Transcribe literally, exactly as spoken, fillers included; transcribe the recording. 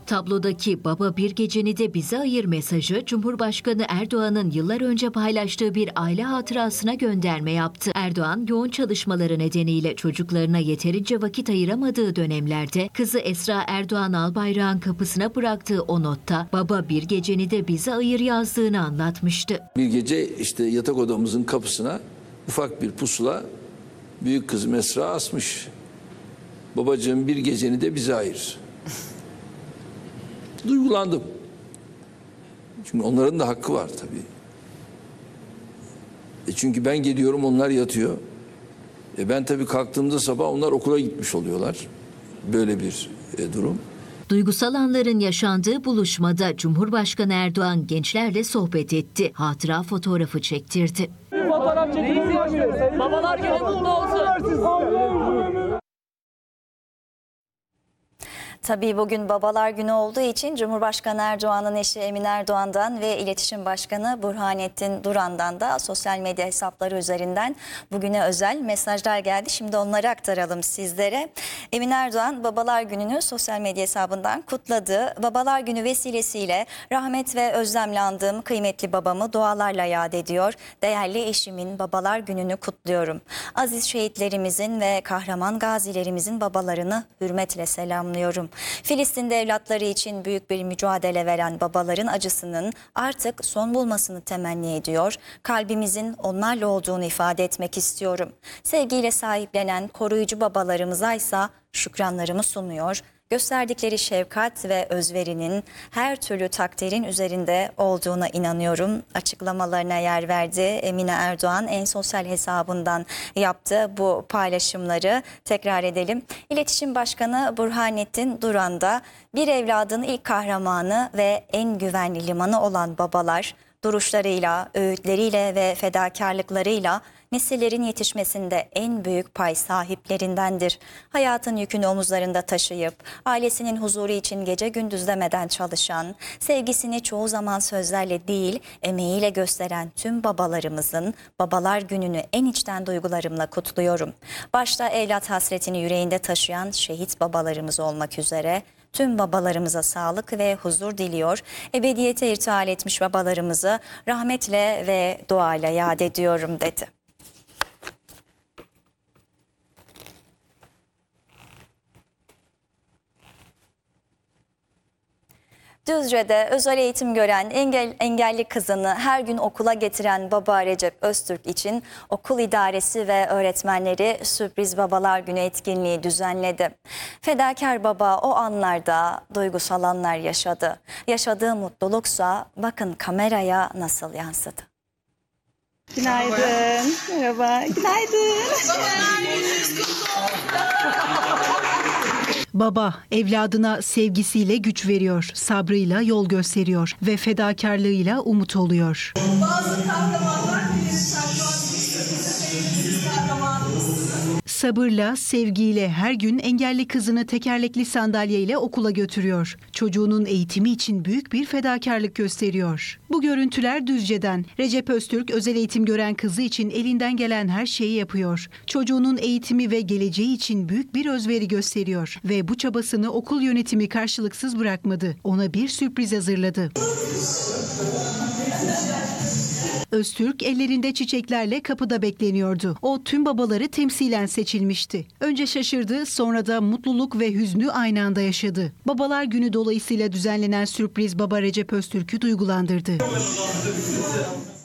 Tablodaki "Baba bir geceni de bize ayır" mesajı Cumhurbaşkanı Erdoğan'ın yıllar önce paylaştığı bir aile hatırasına gönderme yaptı. Erdoğan, yoğun çalışmaları nedeniyle çocuklarına yeterince vakit ayıramadığı dönemlerde kızı Esra Erdoğan Albayrak'ın kapısına bıraktığı o notta "Baba bir geceni de bize ayır" yazdığını anlatmıştı. Bir gece işte yatak odamızın kapısına ufak bir pusula büyük kızım Esra asmış. "Babacığım bir geceni de bize ayır." Duygulandım. Çünkü onların da hakkı var tabii. E çünkü ben geliyorum, onlar yatıyor. E ben tabii kalktığımda sabah onlar okula gitmiş oluyorlar. Böyle bir e, durum. Duygusal anların yaşandığı buluşmada Cumhurbaşkanı Erdoğan gençlerle sohbet etti. Hatıra fotoğrafı çektirdi. Fotoğraf çekildi. Babalar günü kutlu olsun. Tabii bugün Babalar Günü olduğu için Cumhurbaşkanı Erdoğan'ın eşi Emine Erdoğan'dan ve İletişim Başkanı Burhanettin Duran'dan da sosyal medya hesapları üzerinden bugüne özel mesajlar geldi. Şimdi onları aktaralım sizlere. Emine Erdoğan Babalar Günü'nü sosyal medya hesabından kutladı. Babalar Günü vesilesiyle rahmet ve özlemle andığım kıymetli babamı dualarla yad ediyor. Değerli eşimin Babalar Günü'nü kutluyorum. Aziz şehitlerimizin ve kahraman gazilerimizin babalarını hürmetle selamlıyorum. Filistin'de evlatları için büyük bir mücadele veren babaların acısının artık son bulmasını temenni ediyor. Kalbimizin onlarla olduğunu ifade etmek istiyorum. Sevgiyle sahiplenen koruyucu babalarımıza ise şükranlarımı sunuyor. Gösterdikleri şefkat ve özverinin her türlü takdirin üzerinde olduğuna inanıyorum açıklamalarına yer verdi. Emine Erdoğan en sosyal hesabından yaptı bu paylaşımları. Tekrar edelim. İletişim Başkanı Burhanettin Duran da bir evladın ilk kahramanı ve en güvenli limanı olan babalar duruşlarıyla, öğütleriyle ve fedakarlıklarıyla nesillerin yetişmesinde en büyük pay sahiplerindendir. Hayatın yükünü omuzlarında taşıyıp ailesinin huzuru için gece gündüz demeden çalışan, sevgisini çoğu zaman sözlerle değil emeğiyle gösteren tüm babalarımızın Babalar Günü'nü en içten duygularımla kutluyorum. Başta evlat hasretini yüreğinde taşıyan şehit babalarımız olmak üzere tüm babalarımıza sağlık ve huzur diliyor. Ebediyete irtihal etmiş babalarımızı rahmetle ve duayla yad ediyorum dedi. Düzce'de özel eğitim gören engel, engelli kızını her gün okula getiren baba Recep Öztürk için okul idaresi ve öğretmenleri sürpriz babalar günü etkinliği düzenledi. Fedakar baba o anlarda duygusal anlar yaşadı. Yaşadığı mutluluksa bakın kameraya nasıl yansıdı. Günaydın. Merhaba. Günaydın. Baba evladına sevgisiyle güç veriyor, sabrıyla yol gösteriyor ve fedakarlığıyla umut oluyor. Bazı kahramanlar bilir, kahramanımız. Sabırla, sevgiyle her gün engelli kızını tekerlekli sandalyeyle okula götürüyor. Çocuğunun eğitimi için büyük bir fedakarlık gösteriyor. Bu görüntüler Düzce'den. Recep Öztürk özel eğitim gören kızı için elinden gelen her şeyi yapıyor. Çocuğunun eğitimi ve geleceği için büyük bir özveri gösteriyor ve bu çabasını okul yönetimi karşılıksız bırakmadı. Ona bir sürpriz hazırladı. Öztürk ellerinde çiçeklerle kapıda bekleniyordu. O tüm babaları temsilen seçilmişti. Önce şaşırdı, sonra da mutluluk ve hüznü aynı anda yaşadı. Babalar Günü dolayısıyla düzenlenen sürpriz baba Recep Öztürk'ü duygulandırdı.